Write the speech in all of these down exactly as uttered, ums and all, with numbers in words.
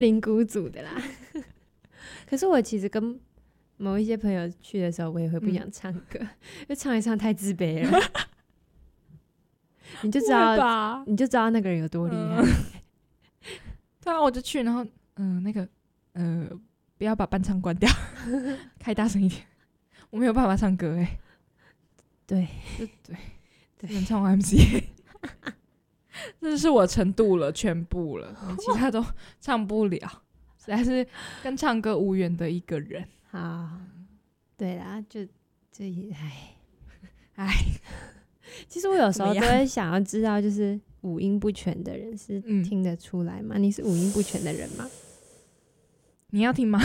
灵骨组的啦。可是我其实跟某一些朋友去的时候，我也会不想唱歌，嗯、因为唱一唱太自卑了。你就知道，你就知道那个人有多厉害。嗯、 对啊，我就去，然后嗯、呃，那个呃，不要把伴唱关掉，开大声一点。我没有办法唱歌哎、欸。 对对对，能唱 M C。这是我程度了，全部了，其他都唱不了，实在是跟唱歌无缘的一个人。 好，对啦，就就唉唉，其实我有时候都会想要知道，就是五音不全的人是听得出来吗？嗯、你是五音不全的人吗？ 你要听吗？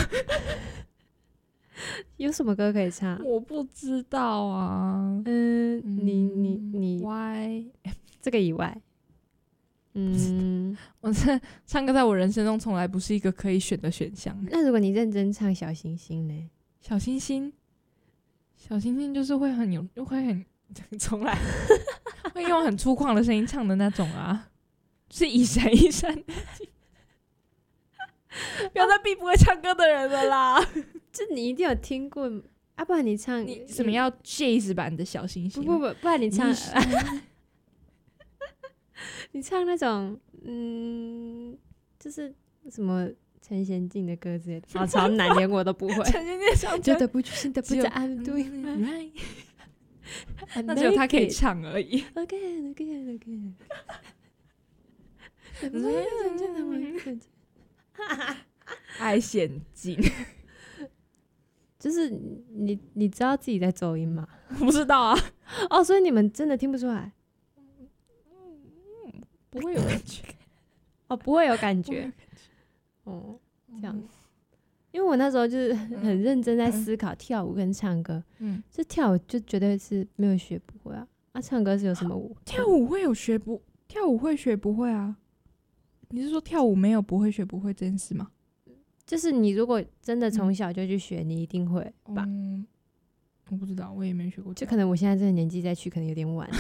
有什么歌可以唱？ 我不知道啊。 嗯，你你你 ，Why 这个以外。嗯， 我这唱歌在我人生中从来不是一个可以选的选项。 那如果你认真唱小星星呢？ 小星星，小星星就是会很有，会很重来，会用很粗犷的声音唱的那种啊，就是一闪一闪。不要再逼不会唱歌的人了啦！ 这你一定有听过啊，不然你唱你什么要 jazz 版的小星星？ 不不不，不然你唱。你唱那种嗯，就是什么陈贤进的歌之类的，好超难，连我都不会。 陈贤进唱觉得不去，心得不在 I'm doing right， 那只有他可以唱而已。 Again again again， 爱陷阱， 就是你你知道自己在走音吗？ 不知道啊。 哦，所以你们真的听不出来。 不会有感觉哦，不会有感觉哦，这样，因为我那时候就是很认真在思考跳舞跟唱歌，嗯，就跳舞就绝对是没有学不会啊，啊，唱歌是有什么舞？ 跳舞会有学不？跳舞会学不会啊？你是说跳舞没有不会学不会这件事吗？ 就是你如果真的从小就去学，嗯、你一定会吧？ 嗯，我不知道，我也没学过。 就可能我现在这个年纪再去，可能有点晚。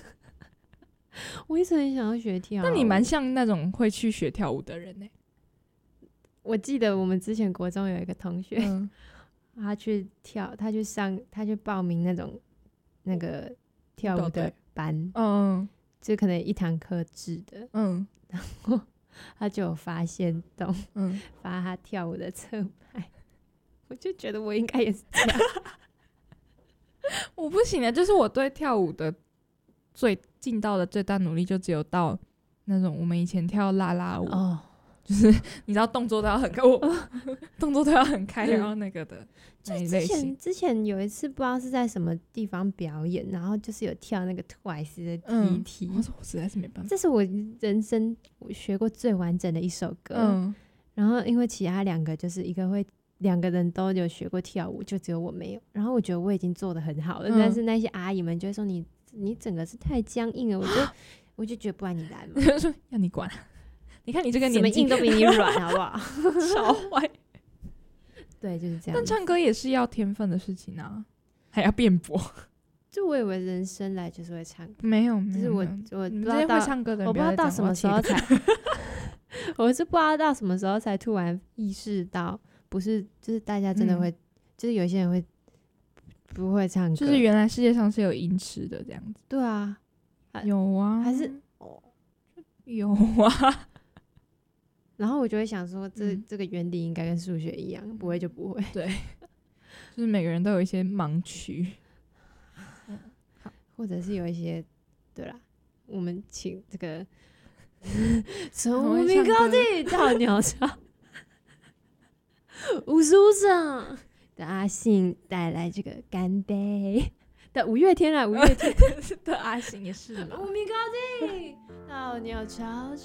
我一直很想要学跳舞， 但你蛮像那种会去学跳舞的人欸。 我记得我们之前国中有一个同学，嗯、他去跳，他去上，他去报名那种那个跳舞的班，嗯，就可能一堂课制的，嗯，然后他就有发现动，嗯，发他跳舞的侧拍，我就觉得我应该也是这样。 我不行的，就是我对跳舞的最尽到的最大努力就只有到那种我们以前跳啦啦舞，哦，就是你知道动作都要很开，哦、动作都要很开，然后那个的那一类型。 之前之前有一次不知道是在什么地方表演，然后就是有跳那个 Twice 的 T T，、 嗯、我说我实在是没办法， 这是我人生我学过最完整的一首歌。嗯，然后因为其他两个就是一个会两个人都有学过跳舞，就只有我没有。然后我觉得我已经做得很好了，嗯、但是那些阿姨们就会说你。你整个是太僵硬了，我就我就觉得不然你来嘛， 就说要你管，你看你这个年纪， 什么硬都比你软，好不好？ 超坏。 对，就是这样。 但唱歌也是要天分的事情啊，还要辩驳。 就我以为人生来就是会唱歌， 没有， 就是我我不知道会唱歌的人， 我不知道到什么时候才，我是不知道到什么时候才突然意识到，不是，就是大家真的会，嗯、就是有些人会。不会唱歌， 就是原来世界上是有音痴的这样子。 对啊， 有啊， 还是、哦、 有啊。 然后我就会想说这，这、嗯、这个原理应该跟数学一样，不会就不会。 对，就是每个人都有一些盲区， 或者是有一些，对啦，我们请这个从无名高地到鸟巢，五十五场。的阿信带来这个干杯的五月天啊，五月天的阿信也是嘛， 无名高地到鸟巢